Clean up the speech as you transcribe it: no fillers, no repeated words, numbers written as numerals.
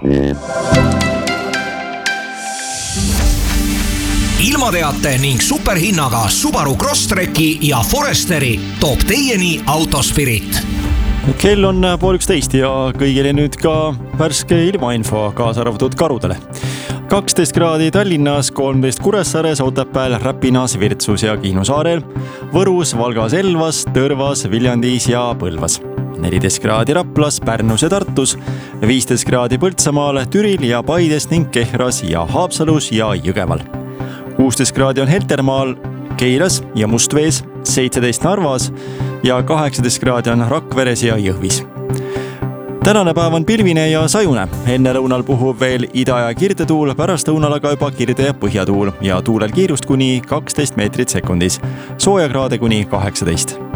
ilmateate ning superhinnaga Subaru Crosstreki ja Foresteri toob teieni Autospirit. Kell on 12:30 ja kõigile nüüd ka värske ilmainfo kaasa arvatud karudele. 12 kraadi Tallinnas, 13 Kuressaares, Otepääl, Räpinas, Virtsus ja Kihnu saarel, Võrus, Valgas, Elvas, Tõrvas, Viljandis ja Põlvas. 14 kraadi Raplas, Pärnus ja Tartus, 15 kraadi Põltsamaal, Türil ja Paides ning Kehras ja Haapsalus ja Jõgeval. 16 kraadi on Heltermaal, Keilas ja Mustvees, 17 Narvas ja 18 kraadi on Rakveres ja Jõhvis. Tänane päev on pilvine ja sajune. Enne lõunal puhub veel ida- ja kirdetuul, pärast lõunal aga juba kirde- ja põhjatuul ja tuulel kiirust kuni 12 meetrit sekundis. Sooja kraade kuni 18.